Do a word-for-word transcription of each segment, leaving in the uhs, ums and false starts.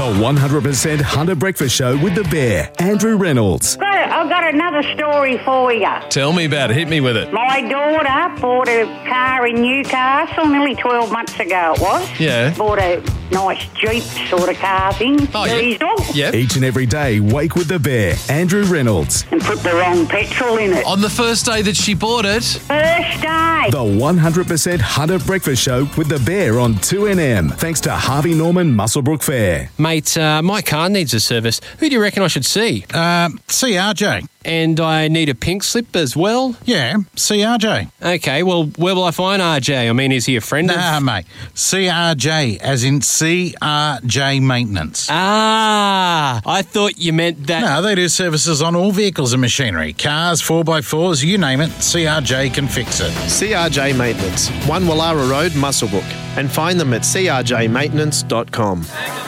The one hundred percent Hunter Breakfast Show with the Bear, Andrew Reynolds. Got it. I've got another story for you. Tell me about it. Hit me with it. My daughter bought a car in Newcastle nearly twelve months ago it was. Yeah. Bought a nice Jeep sort of car thing. Oh, yeah. Diesel. Yep. Each and every day, wake with the Bear, Andrew Reynolds. And put the wrong petrol in it. On the first day that she bought it. First day. The one hundred percent Hunter Breakfast Show with the Bear on two N M. Thanks to Harvey Norman Muswellbrook Fair. Mate, uh, my car needs a service. Who do you reckon I should see? Uh, C R J. And I need a pink slip as well? Yeah, C R J. Okay, well, where will I find R J? I mean, is he a friend Nah, of... mate. C R J, as in C R J Maintenance. Ah, I thought you meant that... No, they do services on all vehicles and machinery. Cars, four by fours, you name it, C R J can fix it. C R J Maintenance, one Wallara Road, Muswellbrook. And find them at c r j maintenance dot com.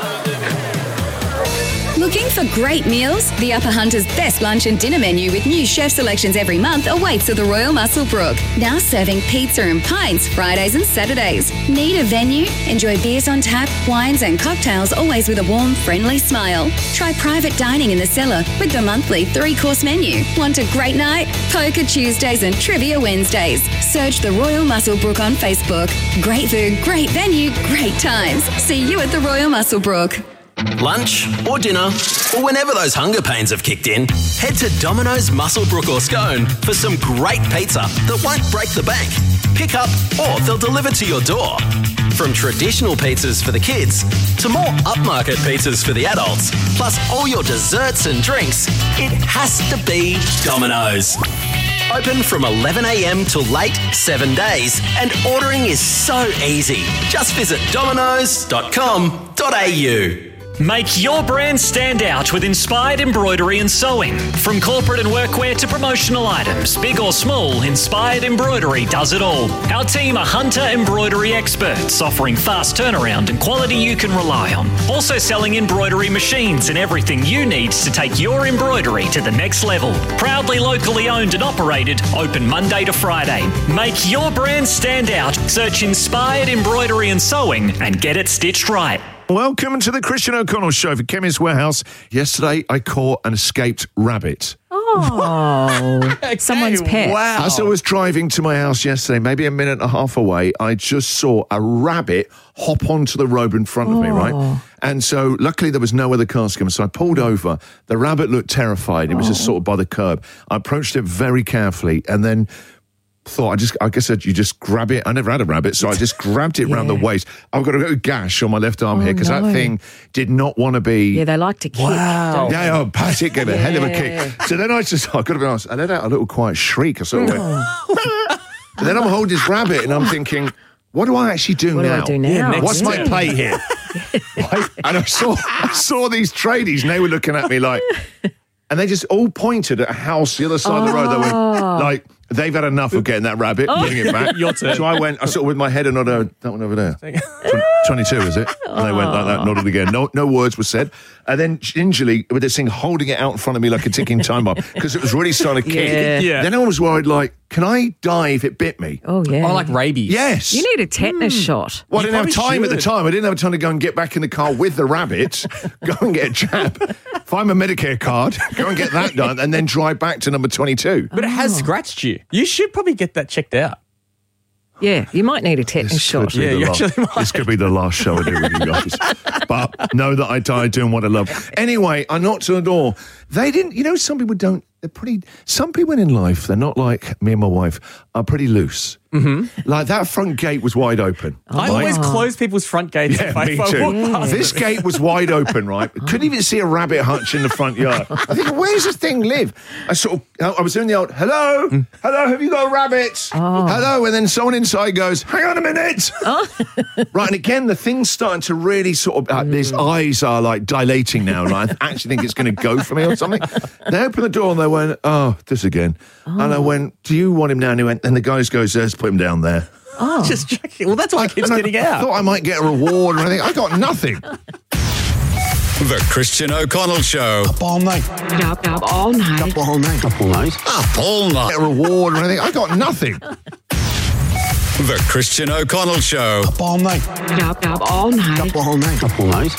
Looking for great meals? The Upper Hunter's best lunch and dinner menu with new chef selections every month awaits at the Royal Muswellbrook. Now serving pizza and pints Fridays and Saturdays. Need a venue? Enjoy beers on tap, wines and cocktails, always with a warm, friendly smile. Try private dining in the cellar with the monthly three-course menu. Want a great night? Poker Tuesdays and Trivia Wednesdays. Search the Royal Muswellbrook on Facebook. Great food, great venue, great times. See you at the Royal Muswellbrook. Lunch or dinner, or whenever those hunger pains have kicked in, head to Domino's Muswellbrook or Scone for some great pizza that won't break the bank. Pick up or they'll deliver to your door. From traditional pizzas for the kids to more upmarket pizzas for the adults, plus all your desserts and drinks, it has to be Domino's. Open from eleven a m till late, seven days, and ordering is so easy. Just visit dominoes dot com dot a u. Make your brand stand out with inspired embroidery and sewing. From corporate and workwear to promotional items, big or small, Inspired Embroidery does it all. Our team are Hunter embroidery experts, offering fast turnaround and quality you can rely on. Also selling embroidery machines and everything you need to take your embroidery to the next level. Proudly locally owned and operated, open Monday to Friday. Make your brand stand out. Search Inspired Embroidery and Sewing and get it stitched right. Welcome to the Christian O'Connell Show for Chemist Warehouse. Yesterday, I caught an escaped rabbit. Oh, okay, someone's pet. Wow. As I was driving to my house yesterday, maybe a minute and a half away, I just saw a rabbit hop onto the road in front of oh. me, right? And so luckily there was no other cars coming, so I pulled over. The rabbit looked terrified. It was oh. just sort of by the curb. I approached it very carefully and then thought, I just, I guess you just grab it. I never had a rabbit, so I just grabbed it yeah. around the waist. I've got a little gash on my left arm oh, here because no. that thing did not want to be. Yeah, they like to kick. Wow. Yeah, oh, Pat, it gave a yeah. hell of a kick. So then I just, I've got to be honest, I let out a little quiet shriek. I sort of went, and then I'm holding this rabbit and I'm thinking, what do I actually do what now? What do I do now? Yeah, What's my play here? Right? And I saw, I saw these tradies and they were looking at me like, and they just all pointed at a house the other side oh. of the road. They went like, they've had enough of getting that rabbit, oh. bringing it back. Your turn. So I went, I sort of with my head and nodded, that one over there. twenty-two, is it? And they went like that, nodded again. No no words were said. And then gingerly, with this thing holding it out in front of me like a ticking time bomb, because it was really starting to kick. Yeah. Yeah. Then I was worried, like, can I die if it bit me? Oh, yeah. Oh, like rabies. Yes. You need a tetanus mm. shot. Well, I You didn't have time should. at the time. I didn't have time to go and get back in the car with the rabbit, go and get a jab, find my Medicare card, go and get that done, and then drive back to number twenty-two. But it has scratched you. You should probably get that checked out. Yeah, you might need a tetanus shot. Yeah, you last, actually might. This could be the last show I do with you guys. But know that I died doing what I love. Anyway, I knocked on the door. They didn't, you know, some people don't, they're pretty, some people in life, they're not like me and my wife, are pretty loose. Mm-hmm. Like that front gate was wide open. Oh. I always close people's front gates. Yeah, if I, me if I too. walk past This them. gate was wide open, right? Couldn't even see a rabbit hutch in the front yard. I think, where's this thing live? I sort of, I was doing the old, hello, hello, have you got a rabbit? Oh. Hello, and then someone inside goes, hang on a minute. Oh. Right, and again, the thing's starting to really sort of, uh, mm. his eyes are like dilating now, right? I actually think it's going to go for me or something. They opened the door and they went, oh, this again. Oh. And I went, do you want him now? And he went, and the guy goes, let's put him down there. Oh. Just checking. Well, that's why it keeps I, getting I, out. I thought I might get a reward or anything. I got nothing. The Christian O'Connell Show. Up all night. Up, up all night. Up all night. Up all night. Up all night. Get a reward or anything. I got nothing. The Christian O'Connell Show. Up all night. Up, up all night. Up all night. Up all night.